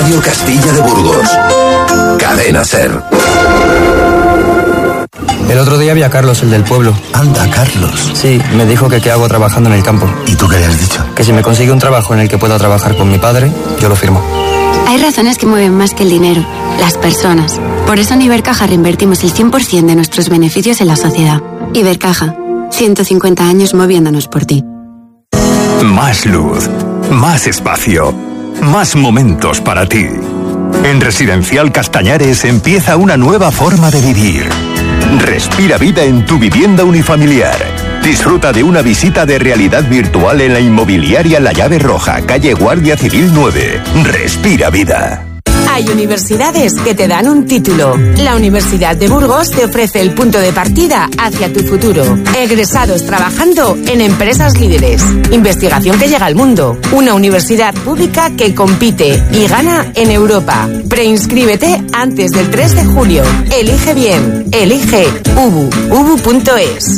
Radio Castilla de Burgos. Cadena SER. El otro día vi a Carlos, el del pueblo. Anda, Carlos. Sí, me dijo que qué hago trabajando en el campo. ¿Y tú qué le has dicho? Que si me consigue un trabajo en el que pueda trabajar con mi padre, yo lo firmo. Hay razones que mueven más que el dinero, las personas. Por eso en Ibercaja reinvertimos el 100% de nuestros beneficios en la sociedad. Ibercaja, 150 años moviéndonos por ti. Más luz, más espacio, más momentos para ti. En Residencial Castañares empieza una nueva forma de vivir. Respira vida en tu vivienda unifamiliar. Disfruta de una visita de realidad virtual en la inmobiliaria La Llave Roja, calle Guardia Civil 9. Respira vida. Hay universidades que te dan un título. La Universidad de Burgos te ofrece el punto de partida hacia tu futuro. Egresados trabajando en empresas líderes. Investigación que llega al mundo. Una universidad pública que compite y gana en Europa. Preinscríbete antes del 3 de julio. Elige bien. Elige UBU. ubu.es.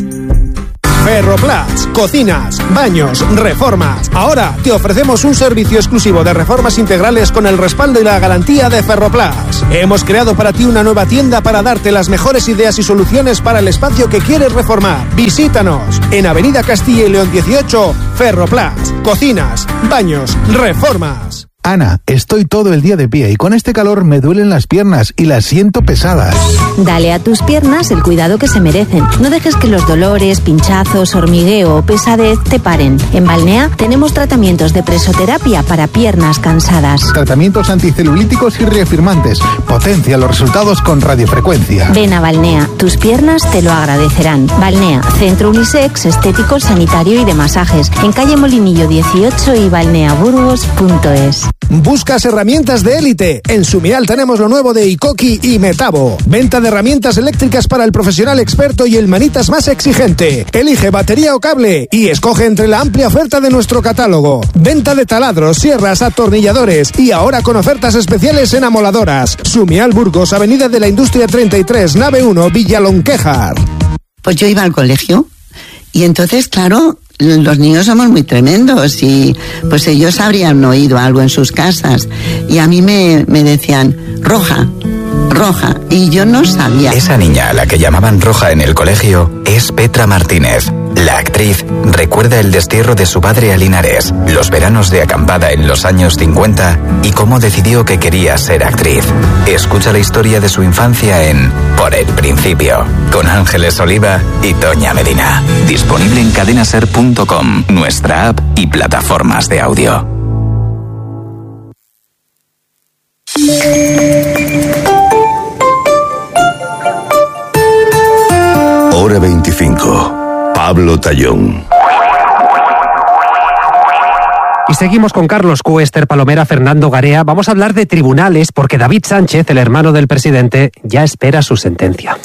Ferroplas, cocinas, baños, reformas. Ahora te ofrecemos un servicio exclusivo de reformas integrales con el respaldo y la garantía de Ferroplas. Hemos creado para ti una nueva tienda para darte las mejores ideas y soluciones para el espacio que quieres reformar. Visítanos en Avenida Castilla y León 18, Ferroplas, cocinas, baños, reformas. Ana, estoy todo el día de pie y con este calor me duelen las piernas y las siento pesadas. Dale a tus piernas el cuidado que se merecen. No dejes que los dolores, pinchazos, hormigueo o pesadez te paren. En Balnea tenemos tratamientos de presoterapia para piernas cansadas. Tratamientos anticelulíticos y reafirmantes. Potencia los resultados con radiofrecuencia. Ven a Balnea, tus piernas te lo agradecerán. Balnea, centro unisex, estético, sanitario y de masajes. En calle Molinillo 18 y balneaburgos.es. ¿Buscas herramientas de élite? En Sumial tenemos lo nuevo de Ikoki y Metabo. Venta de herramientas eléctricas para el profesional experto y el manitas más exigente. Elige batería o cable y escoge entre la amplia oferta de nuestro catálogo. Venta de taladros, sierras, atornilladores y ahora con ofertas especiales en amoladoras. Sumial Burgos, Avenida de la Industria 33, nave 1, Villalonquejar. Pues yo iba al colegio y entonces, claro, los niños somos muy tremendos y pues ellos habrían oído algo en sus casas y a mí me decían Roja, Roja, y yo no sabía. Esa niña a la que llamaban Roja en el colegio es Petra Martínez. La actriz recuerda el destierro de su padre a Linares, los veranos de acampada en los años 50 y cómo decidió que quería ser actriz. Escucha la historia de su infancia en Por el Principio, con Ángeles Oliva y Toña Medina. Disponible en cadenaser.com, nuestra app y plataformas de audio. Hora 25. Pablo Tallón. Y seguimos con Carlos Q, Esther Palomera, Fernando Garea. Vamos a hablar de tribunales porque David Sánchez, el hermano del presidente, ya espera su sentencia.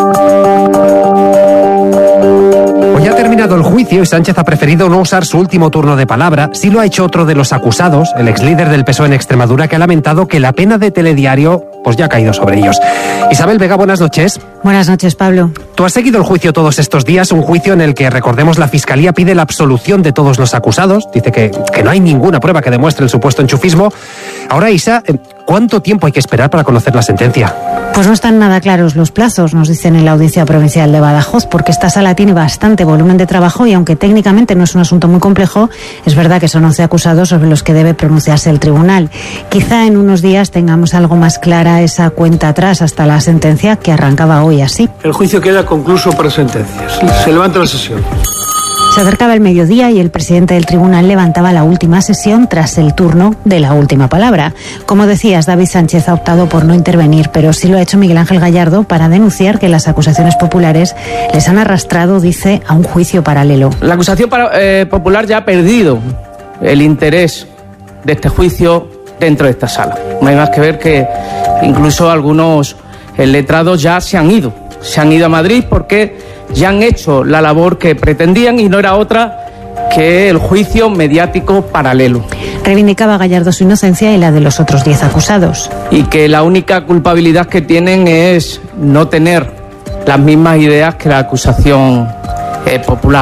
Hoy ha terminado el juicio y Sánchez ha preferido no usar su último turno de palabra. Sí lo ha hecho otro de los acusados, el exlíder del PSOE en Extremadura, que ha lamentado que la pena de Telediario pues ya ha caído sobre ellos. Isabel Vega, buenas noches. Buenas noches, Pablo. Tú has seguido el juicio todos estos días, un juicio en el que, recordemos, la Fiscalía pide la absolución de todos los acusados. Dice que no hay ninguna prueba que demuestre el supuesto enchufismo. Ahora, Isa, ¿cuánto tiempo hay que esperar para conocer la sentencia? Pues no están nada claros los plazos, nos dicen en la Audiencia Provincial de Badajoz, porque esta sala tiene bastante volumen de trabajo y aunque técnicamente no es un asunto muy complejo, es verdad que son 11 acusados sobre los que debe pronunciarse el tribunal. Quizá en unos días tengamos algo más clara esa cuenta atrás hasta la sentencia que arrancaba hoy así. El juicio queda concluso por sentencias. Se levanta la sesión. Se acercaba el mediodía y el presidente del tribunal levantaba la última sesión tras el turno de la última palabra. Como decías, David Sánchez ha optado por no intervenir, pero sí lo ha hecho Miguel Ángel Gallardo para denunciar que las acusaciones populares les han arrastrado, dice, a un juicio paralelo. La acusación popular ya ha perdido el interés de este juicio dentro de esta sala. No hay más que ver que incluso algunos letrados ya se han ido a Madrid porque ya han hecho la labor que pretendían y no era otra que el juicio mediático paralelo. Reivindicaba Gallardo su inocencia y la de los otros 10 acusados. Y que la única culpabilidad que tienen es no tener las mismas ideas que la acusación popular.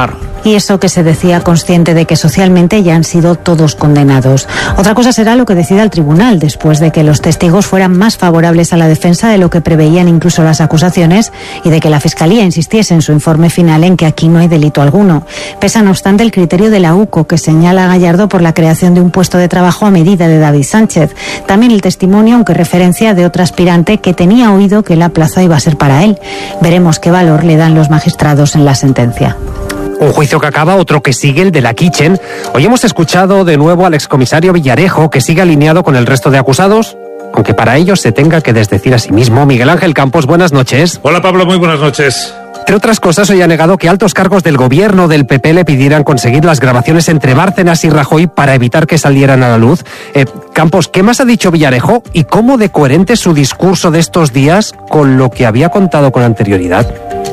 Y eso que se decía consciente de que socialmente ya han sido todos condenados. Otra cosa será lo que decida el tribunal, después de que los testigos fueran más favorables a la defensa de lo que preveían incluso las acusaciones y de que la Fiscalía insistiese en su informe final en que aquí no hay delito alguno. Pesa, no obstante, el criterio de la UCO, que señala a Gallardo por la creación de un puesto de trabajo a medida de David Sánchez. También el testimonio, aunque referencia de otro aspirante que tenía oído que la plaza iba a ser para él. Veremos qué valor le dan los magistrados en la sentencia. Un juicio que acaba, otro que sigue, el de la Kitchen. Hoy hemos escuchado de nuevo al excomisario Villarejo, que sigue alineado con el resto de acusados, aunque para ello se tenga que desdecir a sí mismo. Miguel Ángel Campos, buenas noches. Hola Pablo, muy buenas noches. Entre otras cosas, hoy ha negado que altos cargos del gobierno del PP le pidieran conseguir las grabaciones entre Bárcenas y Rajoy para evitar que salieran a la luz. Campos, ¿qué más ha dicho Villarejo y cómo de coherente es su discurso de estos días con lo que había contado con anterioridad?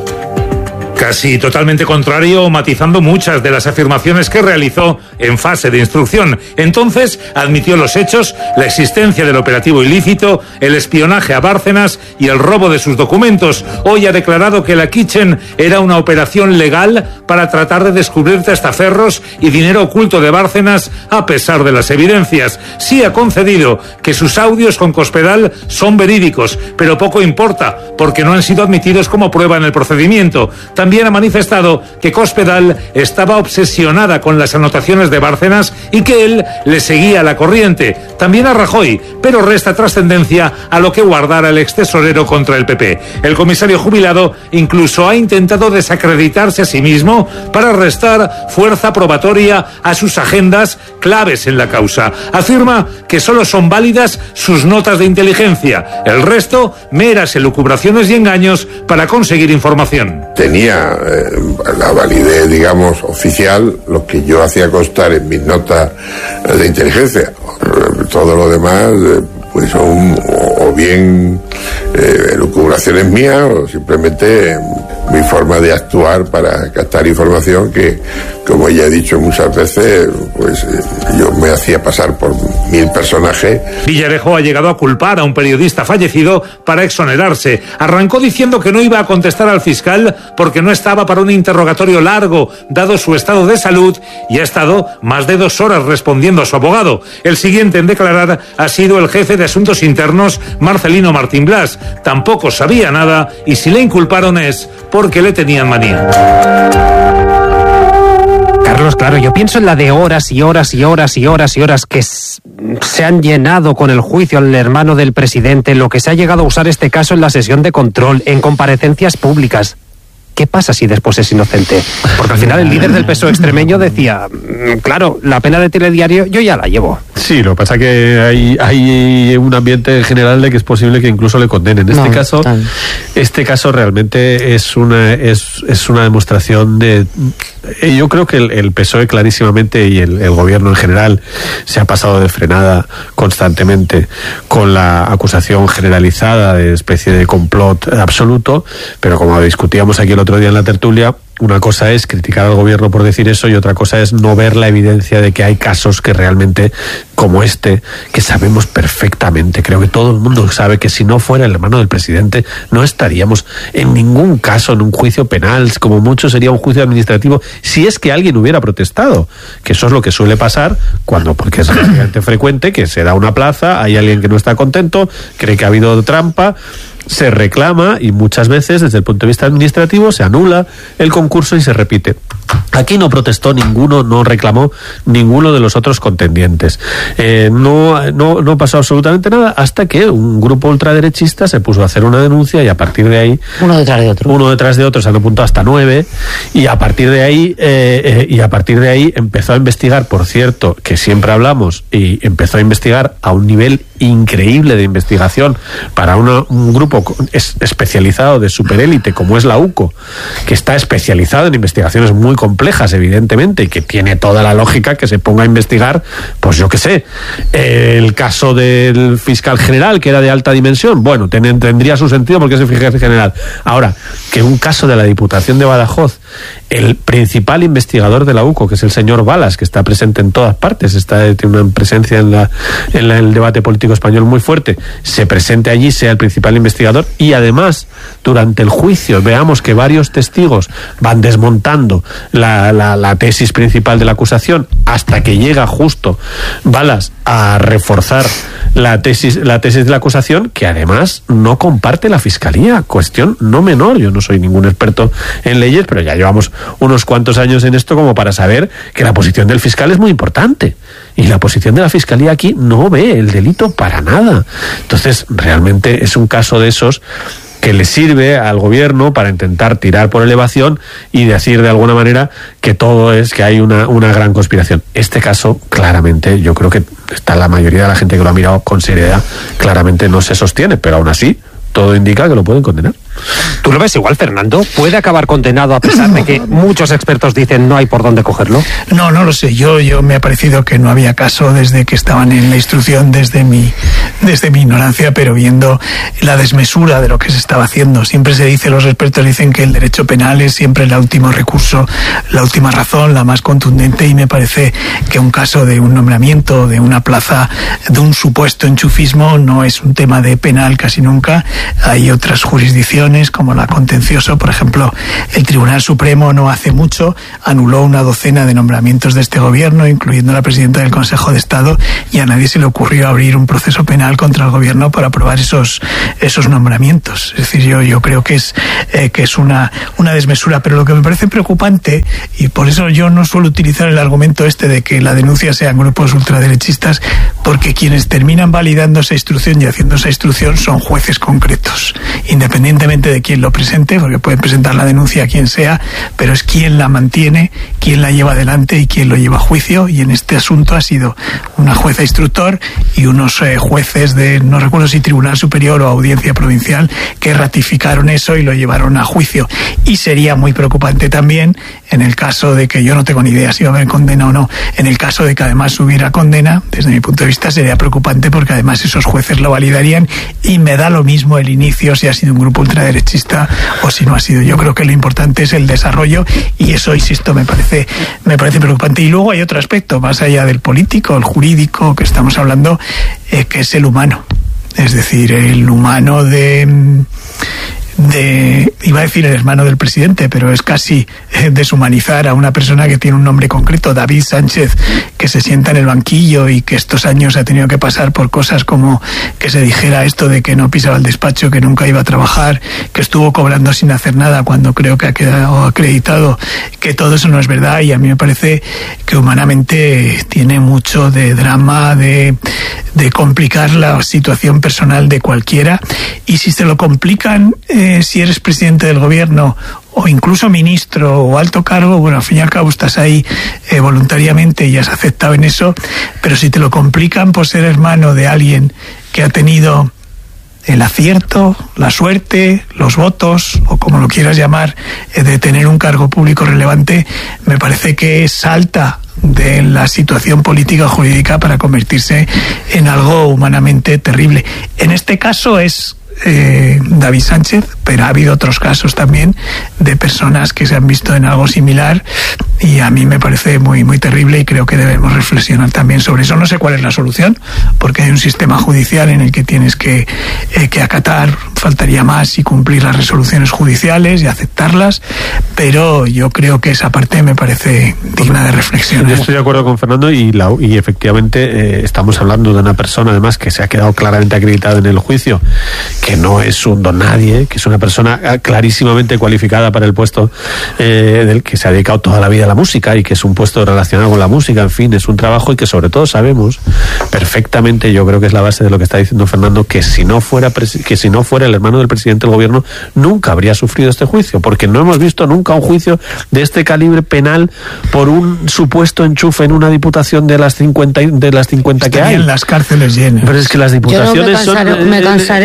Casi totalmente contrario, matizando muchas de las afirmaciones que realizó en fase de instrucción. Entonces admitió los hechos, la existencia del operativo ilícito, el espionaje a Bárcenas y el robo de sus documentos. Hoy ha declarado que la Kitchen era una operación legal para tratar de descubrir testaferros y dinero oculto de Bárcenas a pesar de las evidencias. Sí ha concedido que sus audios con Cospedal son verídicos, pero poco importa porque no han sido admitidos como prueba en el procedimiento. También ha manifestado que Cospedal estaba obsesionada con las anotaciones de Bárcenas y que él le seguía la corriente. También a Rajoy, pero resta trascendencia a lo que guardara el extesorero contra el PP. El comisario jubilado incluso ha intentado desacreditarse a sí mismo para restar fuerza probatoria a sus agendas claves en la causa. Afirma que solo son válidas sus notas de inteligencia. El resto, meras elucubraciones y engaños para conseguir información. Tenía la validez, digamos, oficial, lo que yo hacía constar en mis notas de inteligencia. Todo lo demás, pues son o bien elucubraciones mías o simplemente mi forma de actuar para captar información que, como ya he dicho muchas veces, pues yo me hacía pasar por 1000 personajes. Villarejo ha llegado a culpar a un periodista fallecido para exonerarse. Arrancó diciendo que no iba a contestar al fiscal porque no estaba para un interrogatorio largo, dado su estado de salud, y ha estado más de 2 horas respondiendo a su abogado. El siguiente en declarar ha sido el jefe de Asuntos Internos, Marcelino Martín Blas. Tampoco sabía nada y si le inculparon es porque le tenían manía. Carlos, claro, yo pienso en la de horas y horas y horas y horas y horas que se han llenado con el juicio al hermano del presidente, lo que se ha llegado a usar este caso en la sesión de control, en comparecencias públicas. ¿Qué pasa si después es inocente? Porque al final el líder del PSOE extremeño decía, claro, la pena de telediario yo ya la llevo. Sí, lo que pasa es que hay un ambiente general de que es posible que incluso le condenen. Este caso realmente es una demostración de... Yo creo que el PSOE clarísimamente y el gobierno en general se ha pasado de frenada constantemente con la acusación generalizada de especie de complot absoluto, pero como discutíamos aquí el otro día en la tertulia, una cosa es criticar al gobierno por decir eso y otra cosa es no ver la evidencia de que hay casos que realmente, como este, que sabemos perfectamente, creo que todo el mundo sabe que si no fuera el hermano del presidente no estaríamos en ningún caso en un juicio penal, como mucho sería un juicio administrativo, si es que alguien hubiera protestado, que eso es lo que suele pasar porque es relativamente frecuente que se da una plaza, hay alguien que no está contento, cree que ha habido trampa, se reclama y muchas veces desde el punto de vista administrativo se anula el concurso y se repite. Aquí no protestó ninguno, no reclamó ninguno de los otros contendientes. No pasó absolutamente nada hasta que un grupo ultraderechista se puso a hacer una denuncia y a partir de ahí... Uno detrás de otro, se han apuntado hasta 9 y a partir de ahí empezó a investigar, por cierto, que siempre hablamos, y empezó a investigar a un nivel increíble de investigación para un grupo especializado de superélite como es la UCO, que está especializado en investigaciones muy complejas, evidentemente, y que tiene toda la lógica que se ponga a investigar, pues yo qué sé, el caso del fiscal general, que era de alta dimensión, bueno, tendría su sentido porque es el fiscal general. Ahora, que un caso de la Diputación de Badajoz el principal investigador de la UCO, que es el señor Balas, que está presente en todas partes, tiene una presencia en el debate político español muy fuerte, se presente allí, sea el principal investigador, y además durante el juicio veamos que varios testigos van desmontando la tesis principal de la acusación hasta que llega justo Balas a reforzar la tesis de la acusación, que además no comparte la Fiscalía, cuestión no menor. Yo no soy ningún experto en leyes, pero ya llevamos unos cuantos años en esto como para saber que la posición del fiscal es muy importante, y la posición de la Fiscalía aquí no ve el delito para nada. Entonces realmente es un caso de esos que le sirve al gobierno para intentar tirar por elevación y decir de alguna manera que todo es, que hay una gran conspiración. Este caso, claramente, yo creo que está la mayoría de la gente que lo ha mirado con seriedad, claramente no se sostiene, pero aún así todo indica que lo pueden condenar. ¿Tú lo ves igual, Fernando? ¿Puede acabar condenado a pesar de que muchos expertos dicen no hay por dónde cogerlo? No lo sé. Yo me ha parecido que no había caso desde que estaban en la instrucción, desde mi ignorancia, pero viendo la desmesura de lo que se estaba haciendo. Siempre se dice, los expertos dicen que el derecho penal es siempre el último recurso, la última razón, la más contundente, y me parece que un caso de un nombramiento, de una plaza, de un supuesto enchufismo, no es un tema de penal casi nunca. Hay otras jurisdicciones, como la contencioso, por ejemplo, el Tribunal Supremo no hace mucho anuló una docena de nombramientos de este gobierno, incluyendo la presidenta del Consejo de Estado, y a nadie se le ocurrió abrir un proceso penal contra el gobierno para aprobar esos nombramientos. Es decir, yo creo que es una desmesura, pero lo que me parece preocupante, y por eso yo no suelo utilizar el argumento de que la denuncia sean grupos ultraderechistas, porque quienes terminan validando esa instrucción y haciendo esa instrucción son jueces concretos, independientemente de quién lo presente, porque pueden presentar la denuncia a quien sea, pero es quien la mantiene, quien la lleva adelante y quien lo lleva a juicio, y en este asunto ha sido una jueza instructor y unos jueces de, no recuerdo si Tribunal Superior o Audiencia Provincial, que ratificaron eso y lo llevaron a juicio. Y sería muy preocupante también, en el caso de que, yo no tengo ni idea si va a haber condena o no, en el caso de que además hubiera condena, desde mi punto de vista sería preocupante, porque además esos jueces lo validarían, y me da lo mismo el inicio, si ha sido un grupo ultraderechista o si no ha sido. Yo creo que lo importante es el desarrollo, y eso, insisto, me parece preocupante. Y luego hay otro aspecto, más allá del político, el jurídico que estamos hablando, que es el humano. Es decir, el humano iba a decir el hermano del presidente, pero es casi deshumanizar a una persona que tiene un nombre concreto, David Sánchez, que se sienta en el banquillo y que estos años ha tenido que pasar por cosas como que se dijera esto de que no pisaba el despacho, que nunca iba a trabajar, que estuvo cobrando sin hacer nada, cuando creo que ha quedado acreditado que todo eso no es verdad. Y a mí me parece que humanamente tiene mucho de drama, de complicar la situación personal de cualquiera, y si se lo complican, si eres presidente del gobierno o incluso ministro o alto cargo, bueno, al fin y al cabo estás ahí voluntariamente y has aceptado en eso, pero si te lo complican por ser hermano de alguien que ha tenido el acierto, la suerte, los votos, o como lo quieras llamar, de tener un cargo público relevante, me parece que salta de la situación política o jurídica para convertirse en algo humanamente terrible. En este caso es David Sánchez, pero ha habido otros casos también de personas que se han visto en algo similar, y a mí me parece muy, muy terrible, y creo que debemos reflexionar también sobre eso. No sé cuál es la solución, porque hay un sistema judicial en el que tienes que acatar, faltaría más, y cumplir las resoluciones judiciales y aceptarlas, pero yo creo que esa parte me parece digna de reflexión. Yo estoy de acuerdo con Fernando, y efectivamente estamos hablando de una persona además que se ha quedado claramente acreditada en el juicio, que no es un don nadie, que es una persona clarísimamente cualificada para el puesto del que se ha dedicado toda la vida a la música, y que es un puesto relacionado con la música, en fin, es un trabajo, y que sobre todo sabemos perfectamente, yo creo que es la base de lo que está diciendo Fernando, que si no fuera el hermano del presidente del gobierno, nunca habría sufrido este juicio, porque no hemos visto nunca un juicio de este calibre penal por un supuesto enchufe en una diputación de las 50 que hay. En las cárceles llenas. Pero es que las diputaciones me cansaré de decir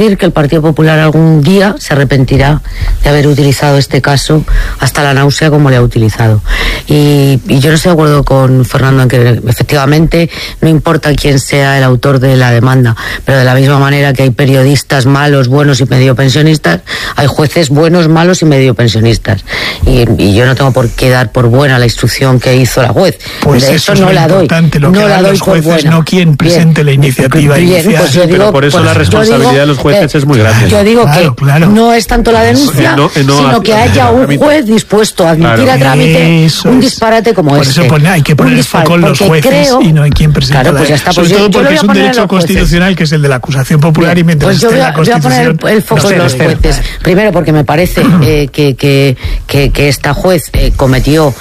decir que el Partido Popular algún día se arrepentirá de haber utilizado este caso hasta la náusea como le ha utilizado. Y yo no estoy de acuerdo con Fernando en que efectivamente no importa quién sea el autor de la demanda, pero de la misma manera que hay periodistas malos, buenos y medio pensionistas, hay jueces buenos, malos y medio pensionistas. Y yo no tengo por qué dar por buena la instrucción que hizo la juez. Pues de eso eso no es la doy. Lo no que la doy los jueces, por buena. no quien presente la iniciativa inicial. Pues digo, pero por eso la responsabilidad de los jueces es muy grande. Yo digo que no es tanto la denuncia, sino que haya un juez dispuesto a admitir a trámite un disparate como este. Por eso hay que poner el foco en los jueces y no en quien presenta. Claro, pues ya está. Sobre todo porque es un derecho constitucional que es el de la acusación popular y mientras esté la Constitución... Voy a poner el foco en los jueces. Primero porque me parece que esta juez cometió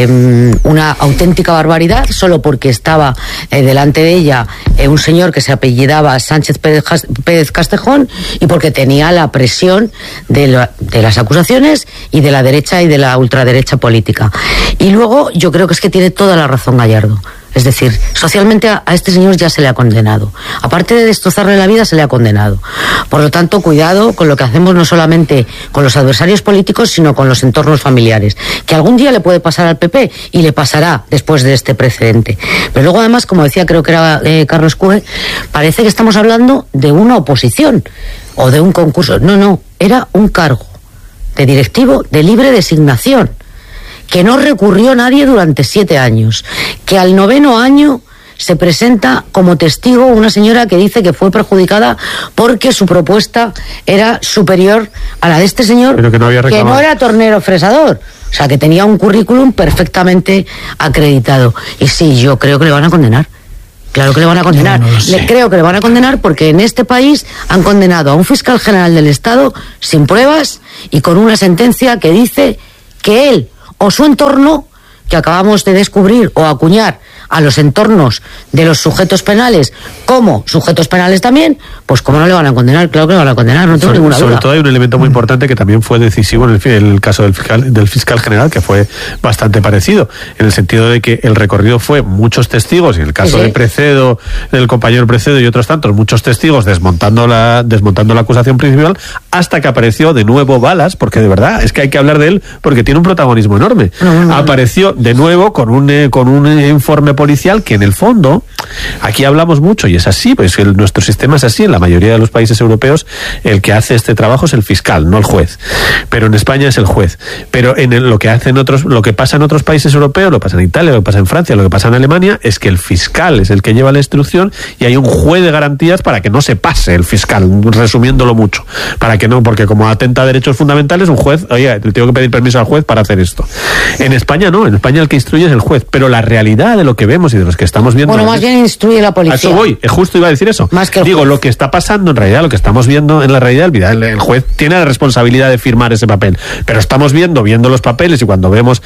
una auténtica barbaridad solo porque estaba delante de ella un señor que se apellidaba Sánchez Pérez Castejón y porque tenía la presión de las acusaciones y de la derecha y de la ultraderecha política. Y luego yo creo que es que tiene toda la razón Gallardo. Es decir, socialmente a este señor ya se le ha condenado. Aparte de destrozarle la vida, se le ha condenado. Por lo tanto, cuidado con lo que hacemos no solamente con los adversarios políticos, sino con los entornos familiares. Que algún día le puede pasar al PP y le pasará después de este precedente. Pero luego, además, como decía, creo que era Carlos Cue, parece que estamos hablando de una oposición o de un concurso. No, era un cargo de directivo de libre designación, que no recurrió nadie durante 7 años, que al 9º año se presenta como testigo una señora que dice que fue perjudicada porque su propuesta era superior a la de este señor, pero que no era tornero fresador, o sea, que tenía un currículum perfectamente acreditado. Y sí, yo creo que le van a condenar. Claro que le van a condenar. Creo que le van a condenar porque en este país han condenado a un fiscal general del Estado sin pruebas y con una sentencia que dice que él o su entorno, que acabamos de descubrir o acuñar a los entornos de los sujetos penales como sujetos penales también, pues ¿cómo no le van a condenar? Claro que le van a condenar, no tengo ninguna duda. Sobre todo hay un elemento muy importante que también fue decisivo en el caso del fiscal general, que fue bastante parecido, en el sentido de que el recorrido fue muchos testigos, y en el caso de Precedo, del compañero Precedo y otros tantos, muchos testigos desmontando la acusación principal, hasta que apareció de nuevo Balas, porque de verdad es que hay que hablar de él porque tiene un protagonismo enorme. Apareció de nuevo con un informe policial que en el fondo, aquí hablamos mucho y es así, pues nuestro sistema es así, en la mayoría de los países europeos el que hace este trabajo es el fiscal, no el juez, pero en España es el juez, pero lo que pasa en otros países europeos, lo que pasa en Italia, lo que pasa en Francia, lo que pasa en Alemania, es que el fiscal es el que lleva la instrucción y hay un juez de garantías para que no se pase el fiscal, resumiéndolo mucho, para que no, porque como atenta a derechos fundamentales, un juez, oye, le tengo que pedir permiso al juez para hacer esto. En España no, en España el que instruye es el juez, pero la realidad de lo que vemos y de los que estamos viendo... Bueno, más bien instruye la policía. A eso voy, justo iba a decir eso. Más que Digo, lo que está pasando en realidad, lo que estamos viendo en la realidad, el juez tiene la responsabilidad de firmar ese papel, pero estamos viendo los papeles y cuando vemos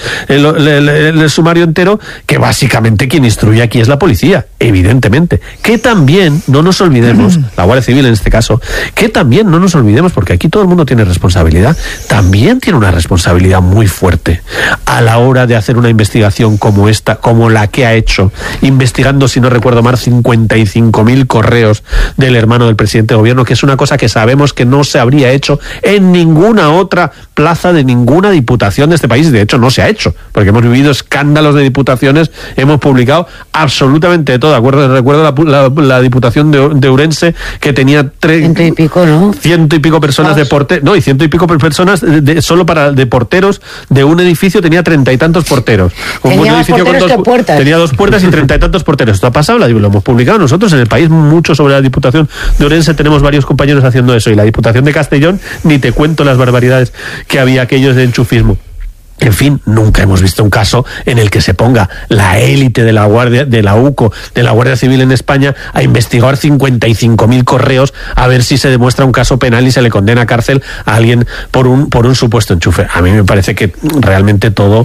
el sumario entero, que básicamente quien instruye aquí es la policía, evidentemente. Que también, no nos olvidemos, la Guardia Civil en este caso, que también no nos olvidemos, porque aquí todo el mundo tiene responsabilidad, también tiene una responsabilidad muy fuerte a la hora de hacer una investigación como esta, como la que ha hecho, investigando, si no recuerdo mal, 55.000 correos del hermano del presidente de gobierno, que es una cosa que sabemos que no se habría hecho en ninguna otra plaza de ninguna diputación de este país. De hecho, no se ha hecho, porque hemos vivido escándalos de diputaciones, hemos publicado absolutamente de todo. Recuerdo la diputación de Ourense, que tenía 100 y pico, ¿no? 100 y pico personas de porteros, no, y 100 y pico personas solo de porteros de un edificio, tenía 30 y tantos porteros. Tenía más porteros que puertas. Tenía 2 puertas y 30 y tantos porteros. Esto ha pasado, lo hemos publicado nosotros en el país mucho sobre la Diputación de Ourense, tenemos varios compañeros haciendo eso, y la Diputación de Castellón, ni te cuento las barbaridades que había aquellos de enchufismo. En fin, nunca hemos visto un caso en el que se ponga la élite de la Guardia, de la UCO, de la Guardia Civil en España, a investigar 55.000 correos a ver si se demuestra un caso penal y se le condena a cárcel a alguien por un supuesto enchufe. A mí me parece que realmente todo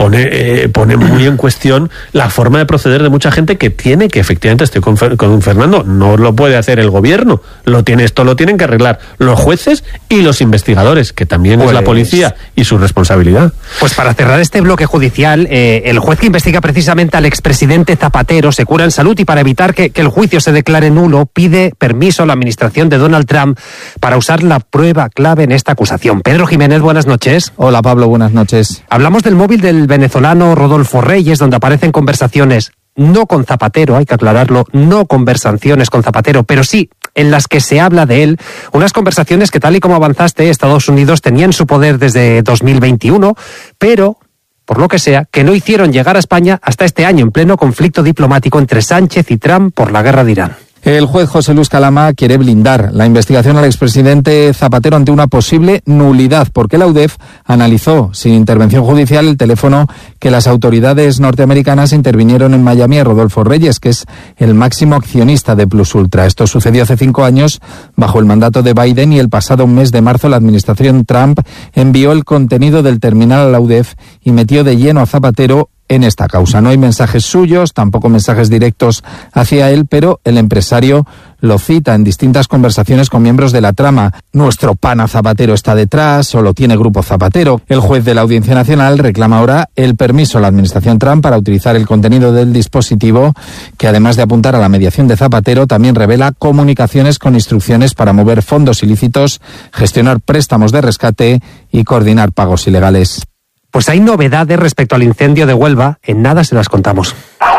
pone muy en cuestión la forma de proceder de mucha gente que efectivamente, estoy con Fernando, no lo puede hacer el gobierno, esto lo tienen que arreglar los jueces y los investigadores, que también es la policía y su responsabilidad. Pues para cerrar este bloque judicial, el juez que investiga precisamente al expresidente Zapatero se cura en salud y para evitar que el juicio se declare nulo, pide permiso a la administración de Donald Trump para usar la prueba clave en esta acusación. Pedro Jiménez, buenas noches. Hola Pablo, buenas noches. Hablamos del móvil del venezolano Rodolfo Reyes, donde aparecen conversaciones no con Zapatero, hay que aclararlo, no conversaciones con Zapatero, pero sí en las que se habla de él, unas conversaciones que, tal y como avanzaste, Estados Unidos tenía en su poder desde 2021, pero, por lo que sea, que no hicieron llegar a España hasta este año, en pleno conflicto diplomático entre Sánchez y Trump por la guerra de Irán. El juez José Luis Calama quiere blindar la investigación al expresidente Zapatero ante una posible nulidad, porque la UDEF analizó sin intervención judicial el teléfono que las autoridades norteamericanas intervinieron en Miami a Rodolfo Reyes, que es el máximo accionista de Plus Ultra. Esto sucedió hace 5 años bajo el mandato de Biden y el pasado mes de marzo la administración Trump envió el contenido del terminal a la UDEF y metió de lleno a Zapatero en esta causa. No hay mensajes suyos, tampoco mensajes directos hacia él, pero el empresario lo cita en distintas conversaciones con miembros de la trama. Nuestro pana Zapatero está detrás, o lo tiene Grupo Zapatero. El juez de la Audiencia Nacional reclama ahora el permiso a la administración Trump para utilizar el contenido del dispositivo, que además de apuntar a la mediación de Zapatero, también revela comunicaciones con instrucciones para mover fondos ilícitos, gestionar préstamos de rescate y coordinar pagos ilegales. Pues hay novedades respecto al incendio de Huelva, en nada se las contamos.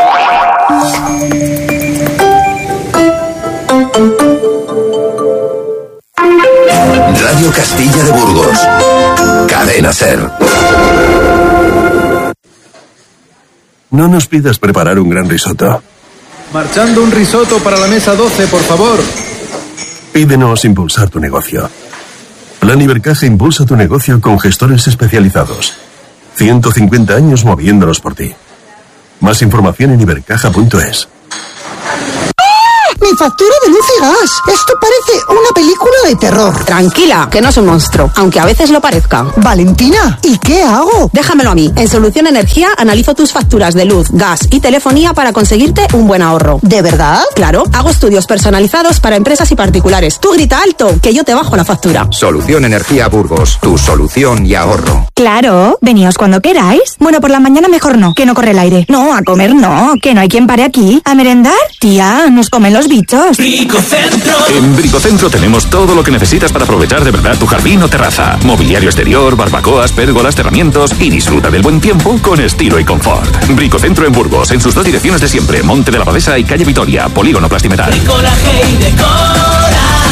Radio Castilla de Burgos. Cadena SER. No nos pidas preparar un gran risotto. Marchando un risotto para la mesa 12, por favor. Pídenos impulsar tu negocio. Plan Ibercaja impulsa tu negocio con gestores especializados. 150 años moviéndolos por ti. Más información en ibercaja.es. Mi factura de luz y gas. Esto parece una película de terror. Tranquila, que no es un monstruo, aunque a veces lo parezca. Valentina, ¿y qué hago? Déjamelo a mí. En Solución Energía analizo tus facturas de luz, gas y telefonía para conseguirte un buen ahorro. ¿De verdad? Claro, hago estudios personalizados para empresas y particulares. Tú grita alto, que yo te bajo la factura. Solución Energía Burgos, tu solución y ahorro. Claro, veníos cuando queráis. Bueno, por la mañana mejor no, que no corre el aire. No, a comer no, que no hay quien pare aquí. ¿A merendar? Tía, nos comen los bichos. Bricocentro. En Bricocentro tenemos todo lo que necesitas para aprovechar de verdad tu jardín o terraza. Mobiliario exterior, barbacoas, pérgolas, cerramientos y disfruta del buen tiempo con estilo y confort. Bricocentro en Burgos, en sus 2 direcciones de siempre, Monte de la Abadesa y Calle Vitoria, Polígono Plastimetal. Bricolaje y decoración.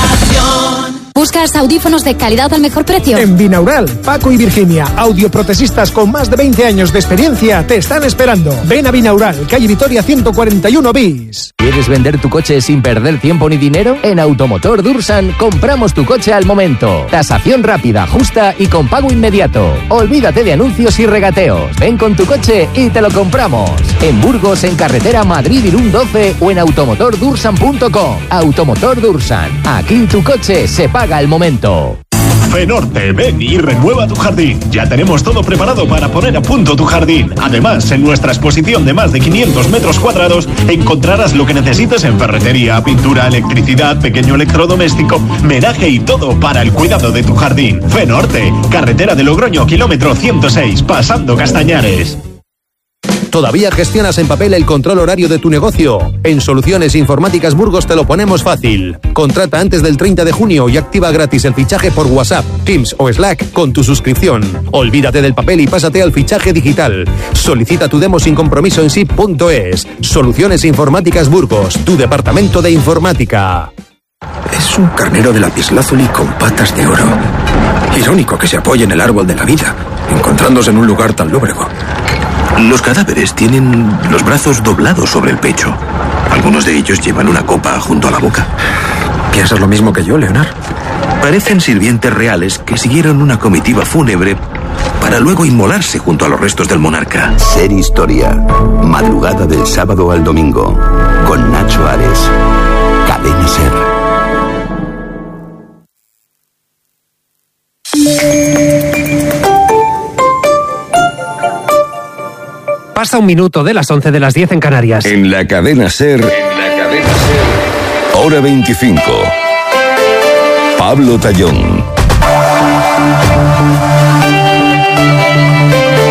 ¿Buscas audífonos de calidad al mejor precio? En Binaural, Paco y Virginia, audioprotesistas con más de 20 años de experiencia, te están esperando. Ven a Binaural, calle Vitoria 141 bis. ¿Quieres vender tu coche sin perder tiempo ni dinero? En Automotor Dursan compramos tu coche al momento. Tasación rápida, justa y con pago inmediato. Olvídate de anuncios y regateos. Ven con tu coche y te lo compramos. En Burgos, en carretera Madrid-Irún 12 o en automotordursan.com. Automotor Dursan. Aquí tu coche se paga al momento. Fenorte, ven y renueva tu jardín. Ya tenemos todo preparado para poner a punto tu jardín. Además, en nuestra exposición de más de 500 metros cuadrados encontrarás lo que necesites en ferretería, pintura, electricidad, pequeño electrodoméstico, menaje y todo para el cuidado de tu jardín. Fenorte, carretera de Logroño, kilómetro 106, pasando Castañares. ¿Todavía gestionas en papel el control horario de tu negocio? En Soluciones Informáticas Burgos te lo ponemos fácil. Contrata antes del 30 de junio y activa gratis el fichaje por WhatsApp, Teams o Slack con tu suscripción. Olvídate del papel y pásate al fichaje digital. Solicita tu demo sin compromiso en SIP.es. Soluciones Informáticas Burgos, tu departamento de informática. Es un carnero de lapislázuli con patas de oro. Irónico que se apoye en el árbol de la vida, encontrándose en un lugar tan lóbrego. Los cadáveres tienen los brazos doblados sobre el pecho. Algunos de ellos llevan una copa junto a la boca. ¿Piensas lo mismo que yo, Leonard? Parecen sirvientes reales que siguieron una comitiva fúnebre para luego inmolarse junto a los restos del monarca. SER Historia. Madrugada del sábado al domingo. Con Nacho Ares. Cadena SER. Pasa un minuto de las 11 de las 10 en Canarias. En la cadena SER. Hora 25. Pablo Tallón.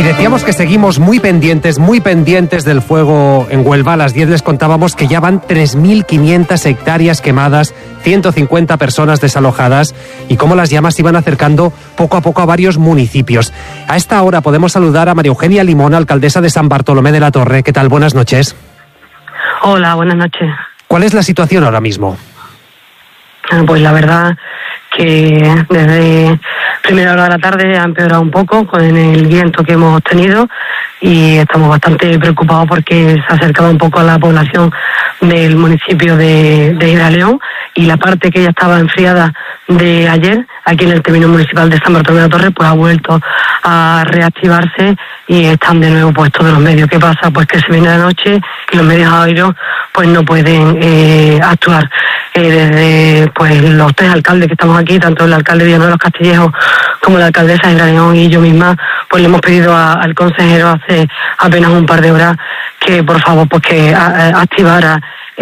Y decíamos que seguimos muy pendientes del fuego en Huelva. A las 10 les contábamos que ya van 3.500 hectáreas quemadas, 150 personas desalojadas y cómo las llamas se iban acercando poco a poco a varios municipios. A esta hora podemos saludar a María Eugenia Limón, alcaldesa de San Bartolomé de la Torre. ¿Qué tal? Buenas noches. Hola, buenas noches. ¿Cuál es la situación ahora mismo? Pues la verdad que desde primera hora de la tarde ha empeorado un poco con el viento que hemos tenido y estamos bastante preocupados porque se acercaba un poco a la población del municipio de Hidraleón y la parte que ya estaba enfriada de ayer aquí en el término municipal de San Bartolomé de la Torre pues ha vuelto a reactivarse y están de nuevo pues todos los medios. ¿Qué pasa? Pues que se viene la noche y los medios aéreos pues no pueden actuar. Desde pues los 3 alcaldes que estamos aquí, tanto el alcalde Villanueva de los Castillejos como la alcaldesa de Hidraleón y yo misma, pues le hemos pedido al consejero hace apenas un par de horas que por favor pues que activara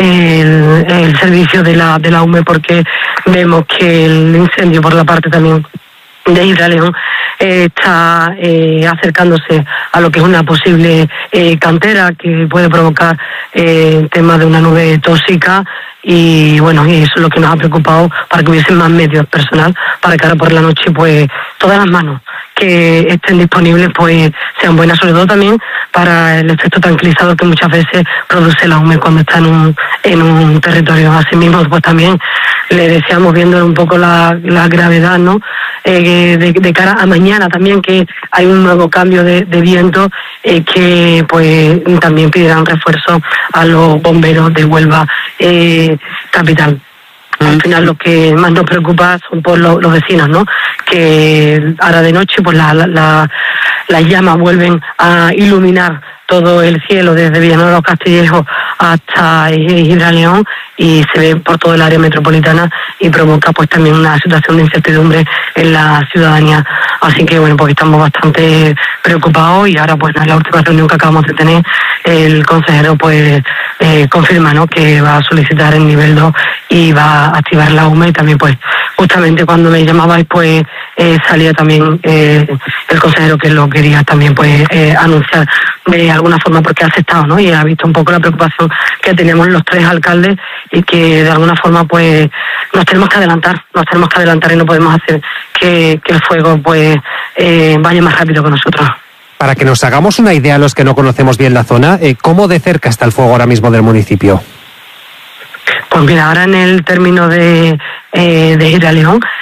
el servicio de la UME porque vemos que el incendio por la parte también de Hidraleón está acercándose a lo que es una posible cantera que puede provocar tema de una nube tóxica y bueno, y eso es lo que nos ha preocupado para que hubiesen más medios personal para que ahora por la noche pues todas las manos que estén disponibles pues sean buenas, sobre todo también para el efecto tranquilizador que muchas veces produce la UME cuando está en un territorio. Asimismo pues también le deseamos, viendo un poco la gravedad, ¿no? De cara a mañana también, que hay un nuevo cambio de viento, que pues también pedirán refuerzo a los bomberos de Huelva capital. Al final lo que más nos preocupa son por los vecinos, ¿no? Que ahora de noche pues las llamas vuelven a iluminar todo el cielo desde Villanueva de los Castillejos hasta Hidraleón y se ve por todo el área metropolitana y provoca pues también una situación de incertidumbre en la ciudadanía. Así que bueno, pues estamos bastante preocupados y ahora pues en la última reunión que acabamos de tener el consejero pues confirma, ¿no?, que va a solicitar el nivel 2 y va a activar la UME y también pues justamente cuando me llamabais pues salía también el consejero que lo quería también pues anunciar de alguna forma porque ha aceptado, ¿no?, y ha visto un poco la preocupación que tenemos los 3 alcaldes y que de alguna forma pues nos tenemos que adelantar y no podemos hacer que el fuego pues vaya más rápido que nosotros. Para que nos hagamos una idea los que no conocemos bien la zona, ¿cómo de cerca está el fuego ahora mismo del municipio? Pues mira, ahora en el término de Hidraleón